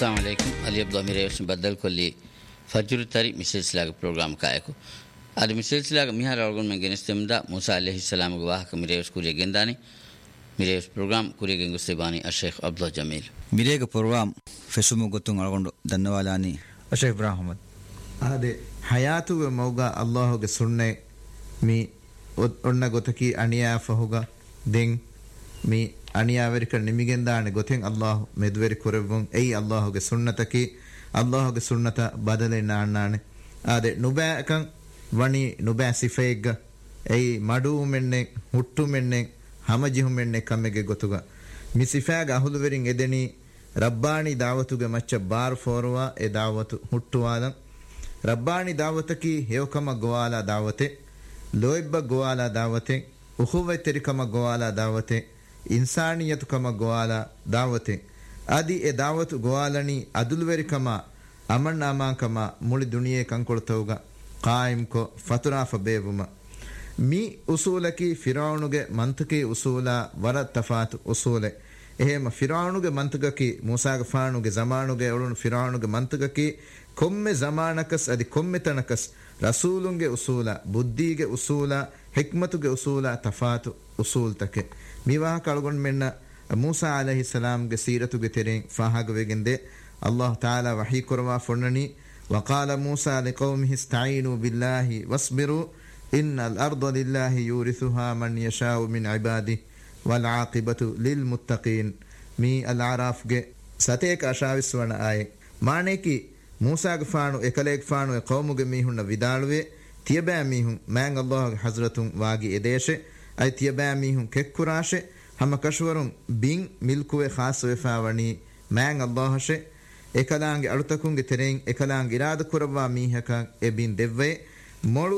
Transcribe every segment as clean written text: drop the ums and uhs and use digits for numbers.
अस्सलाम वालेकुम अली अब्दुल अमीर बदल कोली फजर तरी मिसिलसिला प्रोग्राम कायको ಅದು ಮಿಸಿಲ್ಸಿಲಾಗ ಮಿಹಾರ ಒಳಗೊಂಡು ಮಂಗೆ ಗೆನಿಸ್ತೆಮ್ದ ಮೂಸಾ ಅಲೈಹಿಸ್ಸಲಾಂ ವಾಹಕ ಮಿರೇಸ್ ಕುರಿಯ ಗೆಂದಾನಿ ಮಿರೇಸ್ ಪ್ರೋಗ್ರಾಮ್ ಕುರಿಯ ಗೆಂಗುಸ್ತೆಬಾನಿ ಅಶೇಖ್ ಅಬ್ದುಲ್ ಜಮೀಲ್ ಮಿರೇಗ ಪ್ರೋಗ್ರಾಮ್ ಫೆಸುಮು ಗೊತ್ತು ಒಳಗೊಂಡು ಧನ್ಯವಾದಾನಿ ಅಶೇಖ್ ಇಬ್ರಾಹಿಂ ಅಹಮದ್ ಅದೇ ಹಯಾತುಗೆ ಮೌಗ ಅಲ್ಲಾಹುಗೆ ಸುನ್ನೆ ಮಿ ಒಣ್ಣ ಗೊತಕಿ ಅಣಿಯಾ ಫಹುಗ ದೆಂಗ್ ಮಿ ಅಣಿಯಾವೆರಿಕ ನಿಮಿಗೆಂದಾಣೆ ಗೊತೆಂಗ್ ಅಲ್ಲಾಹು ಮೆದುವೆರಿ ಕೊರೆವ್ವಂ ಎಯ್ ಅಲ್ಲಾಹುಗೆ ಸುನ್ನತಕಿ ಅಲ್ಲಾಹುಗೆ ಸುನ್ನತ ಬದಲೆನ್ನ ಅಣ್ಣಾಣೆ ಅದೇ ನುಬ್ಯಾಕಂ ವಣಿ ನುಬ್ಯಾ ಸಿಫೆಗ್ಗ ಎಯ್ ಮಡು ಮೆನ್ನೆ ಹುಟ್ಟು ಮೆನ್ನೆ ಹಮಜಿಹು ಮೆನ್ನೆ ಕಮ್ಮೆಗೆ ಗೊತ್ತುಗ ಮಿ ಸಿಫಾಗ ಅಹುಲುವೆರಿಂಗ್ ಎದೆನಿ ರಬ್ಬಾಣಿ ದಾವತುಗೆ ಮಚ್ಚ ಬಾರ್ ಫೋರುವ ಎ ದಾವತು ಹುಟ್ಟುವಾದ ರಬ್ಬಾಣಿ ದಾವತಕಿ ಹೇವಕಮ ಗೋವಾಲ ದಾವತೆ ಲೋಯ್ಬ ಗೋವಾಲ ದಾವತೆ ಉಹುವೆ ತೆರಿಕಮ ಗೋವಾಲ ದಾವತೆ ಇನ್ಸಾನಿಯತು ಕಮ ಗೋವಾಲ ದಾವತೆ ಆದಿ ಎ ದಾವತು ಗೋವಾಲನಿ ಅದುಲ್ವೆರಿಕಮ ಅಮನ್ ಅಮಾಂಕಮ ಮುಳಿ ದುನಿಯೆ ಕಂಕೊಳ್ತವುಗ ಕಾಯಿಂ ಕೊ ಫತುರಾಫ ಬೇವುಮ ಮಿ ಉಸೂಲಕಿ ಫಿರೌನುಗೆ ಮಂತಕಿ ಉಸೂಲ ವರ ತಫಾತ್ ಉಸೂಲೆ එහෙම ෆිරාවුනුගේ මන්තකකි මූසාගේ ෆානුගේ zamanuge ඔළුණු ෆිරාවුනුගේ මන්තකකි කොම්මෙ zamaනකස් අදි කොම්මෙතනකස් රසූලුන්ගේ උසූල බුද්ධීගේ උසූල හික්මතුගේ උසූල තෆාතු උසූල් තකේ මිවාහ කලගොන් මෙන්න මූසා අලයිහිස්සලාම්ගේ සීරතුගේ තෙරෙන් ෆාහග වෙගෙන්දේ අල්ලාහ් තාලා වහී කරවා ෆොන්නනි وقال موسى لقومه استعينوا بالله واصبروا إن الأرض لله يورثها من يشاء من عباده والعاقبة للمتقين مي العراف ستيك أشاوس وانا آية معنيكي موسى فانو إكاليك فانو قومو ميهن ودالوه تيبا ميهن مانگ الله حضرتون واغي إديشه أي تيبا ميهن ككراشه هم كشورون بين ملكوه خاص وفاوني مانگ الله شه එකලාංගේ අලුතකුන්ගේ තෙරෙන් එකලාංගේ ඉරාද කරවා මීහකන් එබින් දෙව්වේ මොළු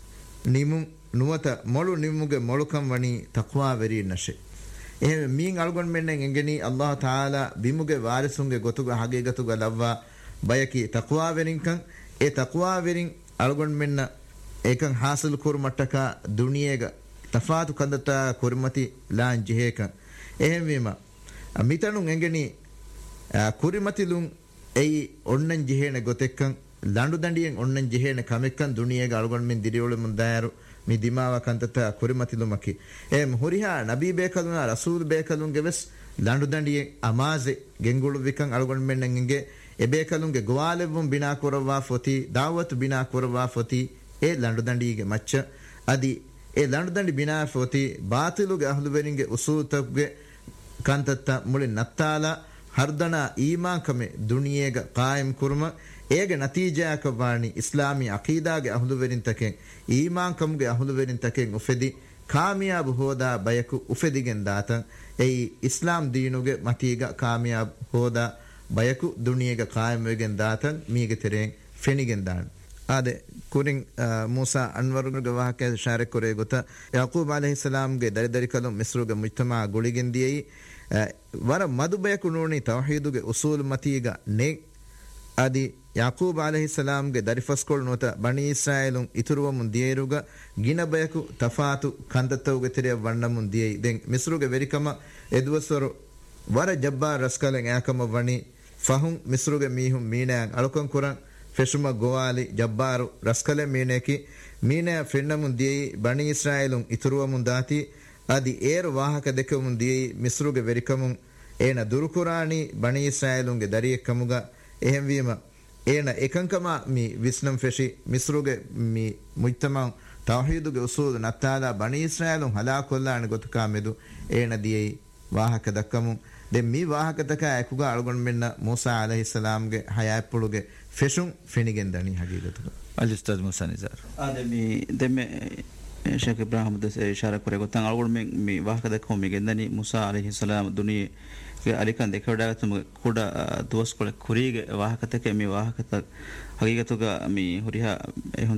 නිමු නුවත මොළු නිමුගේ මොළුකම් වනි තක්වා වෙරි නැෂේ එහෙම මීන් අලුගොන් මෙන්නෙන් එංගෙනි අල්ලාහ් තාලා බිමුගේ වාරිසුන්ගේ ගොතුග හගේ ගතුග ලව්වා බයකි තක්වා වෙරින්කන් ඒ තක්වා වෙරින් අලුගොන් මෙන්න ඒකන් හාසල් කුරුමට්ටක දුනියේග තෆාතු කන්දත කුරුමති ලාන් ජිහේකන් එහෙම වීම මිතනුන් එංගෙනි කුරිමතිලුන් එයි ඔන්නන් ජිහේන ගොතෙක්කන් ලඬු දඬියෙන් ඔන්නන් ජිහේන කමෙක්කන් දුනියේග අලුගොන් මෙන් දිරියොල මුන් දායරු මි දිමාව කන්තත කුරිමතිලුමකි එම් හොරිහා නබී බේකලුන රසූල් බේකලුන්ගේ වෙස් ලඬු දඬියෙන් අමාසෙ ගෙන්ගුළු විකන් අලුගොන් මෙන්නන්ගේ එබේකලුන්ගේ ගෝවාලෙවුම් බිනා කරවා ෆොති දාවතු බිනා කරවා ෆොති ඒ ලඬු දඬියගේ මච්ච අදි ඒ ලඬු දඬි බිනා ෆොති බාතිලුගේ අහලුවෙරින්ගේ උසූතගේ කන්තත මුලි නත්තාලා ಹರ್ದನ ಈಮಾನ್ ಕಮೆ ದುನಿಯೇಗ ಕಾಯಂ ಕುರ್ಮ ಏಗೆ ನತೀಜಾಕ ವಾಣಿ ಇಸ್ಲಾಮಿ ಅಕೀದಾಗೆ ಅಹುಲುವೆರಿನ್ ತಕೆ ಈಮಾನ್ ಕಮ್ಗೆ ಅಹುಲುವೆರಿನ್ ತಕೆ ಉಫೆದಿ ಕಾಮಿಯಾಬ್ ಹೋದಾ ಬಯಕು ಉಫೆದಿಗೆನ್ ದಾತ ಏಯಿ ಇಸ್ಲಾಂ ದೀನುಗೆ ಮತೀಗ ಕಾಮಿಯಾಬ್ ಹೋದಾ ಬಯಕು ದುನಿಯೇಗ ಕಾಯಂ ವೆಗೆನ್ ದಾತ ಮೀಗೆ ತೆರೆನ್ ಫೆನಿಗೆನ್ ದಾಣ ಆದೆ ಕುರಿನ್ ಮೂಸಾ ಅನ್ವರುಗೆ ವಾಹಕೆ ಶಾರೆ ಕೊರೆ ಗೊತ್ತ ಯಾಕೂಬ್ ಅಲೈಹಿಸ್ಸಲಾಂಗೆ ದರಿದರಿಕಲು ಮಿಸ್ರುಗೆ ಮುಜ್ತಮಾ ಗುಳಿಗೆನ್ ದಿಯೈ ವರ ಮದುಬಯಕು ನೂನಿ ತೌಹೀದುಗೆ ಉಸೂಲ್ ಮತೀಗ ನೆ ಅದಿ ಯಾಕೂಬ್ ಅಲೈಹಿಸ್ಸಲಾಂಗೆ ದರಿಫಸ್ಕೊಳ್ ನೋತ ಬನಿ ಇಸ್ರಾಯೇಲುಂ ಇತುರುವ ಮುಂದಿಯೇರುಗ ಗಿನಬಯಕು ತಫಾತು ಕಂದತ್ತವುಗೆ ತೆರೆಯ ವಣ್ಣ ಮುಂದಿಯೈ ದೆನ್ ಮಿಸ್ರುಗೆ ವೆರಿಕಮ ಎದುವಸರು ವರ ಜಬ್ಬಾರ್ ರಸ್ಕಲೆಂ ಯಾಕಮ ವಣಿ ಫಹುಂ ಮಿಸ್ರುಗೆ ಮೀಹುಂ ಮೀನಾಯಂ ಅಳುಕಂ ಕುರಂ ಫೆಶುಮ ಗೋವಾಲಿ ಜಬ್ಬಾರು ರಸ್ಕಲೆ ಮೀನೇಕಿ ಮೀನಯ ಫೆಣ್ಣ ಮುಂದಿಯೈ ಬನಿ ಇಸ್ರಾಯೇಲುಂ ಇತುರುವ ಮುಂದಾತಿ ಅದಿ ಏರು ವಾಹಕ ದೆಕ ಮುಂದಿಯೈ ಮಿಸ್ರುಗೆ ವೆರಿಕಮುಂ ಏನ ದುರುಕುರಾಣಿ ಬನಿ ಇಸ್ರಾಯೇಲುಂಗೆ ದರಿಯಕ್ಕಮುಗ ಎಹೆಂ ವೀಮ ಏನ ಏಕಂಕಮ ಮಿ ವಿಸ್ನಂ ಫೆಶಿ ಮಿಸ್ರುಗೆ ಮಿ ಮುಜ್ತಮಂ ತೌಹೀದುಗೆ ಉಸೂಲ್ ನತ್ತಾಲ ಬನಿ ಇಸ್ರಾಯೇಲುಂ ಹಲಾಕೊಲ್ಲಾಣ ಗೊತುಕಾ ಮೆದು ಏನ ದಿಯೈ ವಾಹಕ ದಕ್ಕಮುಂ ದೆ ಮಿ ವಾಹಕ ದಕ ಎಕುಗ ಅಳಗೊಂಡ್ ಮೆನ್ನ ಮೂಸಾ ಅಲೈಹಿಸ್ಸಲಾಂಗೆ ಹಯಾಪುಳುಗೆ ಫೆಶುಂ ಫೆನಿಗೆನ್ ದನಿ ಹಗೀಗತುಗ ಅಲ್ ಉಸ್ತಾದ್ ಮೂಸಾ ನಿಜಾರ್ ಆದಮಿ ದೆಮ್ಮೆ ಶೇಖ್ ಇಬ್ರಾಹಿಂ ದಸೆ ಇಶಾರಾ ಕೊರೆ ಗೊತ್ತಾಂಗ ಅಳಗೊಂಡ್ ಮಿ ವಾಹಕ ದಕ ಮಿ ಗೆಂದನಿ ಮೂಸಾ ಅಲೈಹಿಸ್ಸಲಾಂ ದುನಿಯೆ ಅಲಿಕನ್ ದೆಕಡಾಗತುಮ ಕುಡ ದೋಸ್ ಕೊಳೆ ಕುರಿಗೆ ವಾಹಕತಕೆ ಮಿ ವಾಹಕತ ಹಗೀಗತುಗ ಮಿ ಹುರಿಹಾ ಎಹುಂ